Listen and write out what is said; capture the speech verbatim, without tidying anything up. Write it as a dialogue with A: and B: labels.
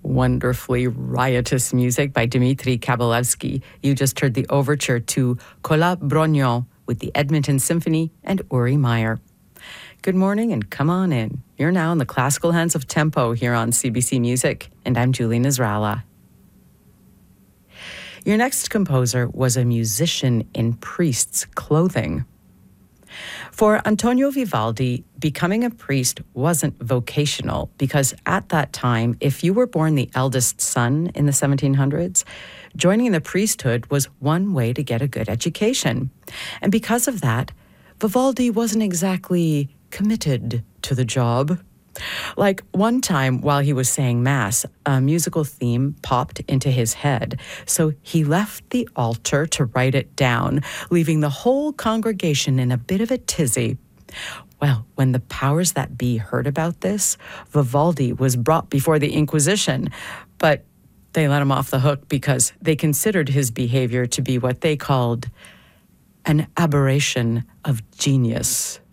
A: Wonderfully riotous music by Dmitri Kabalevsky. You just heard the overture to Kola Brognon with the Edmonton Symphony and Uri Meyer. Good morning and come on in. You're now in the classical hands of tempo here on C B C Music, and I'm Julie Nazrala. Your next composer was a musician in priest's clothing. For Antonio Vivaldi, becoming a priest wasn't vocational because at that time, if you were born the eldest son in the seventeen hundreds, joining the priesthood was one way to get a good education. And because of that, Vivaldi wasn't exactly committed to the job. Like one time while he was saying Mass, a musical theme popped into his head, so he left the altar to write it down, leaving the whole congregation in a bit of a tizzy. Well, when the powers that be heard about this, Vivaldi was brought before the Inquisition, but they let him off the hook because they considered his behavior to be what they called an aberration of genius.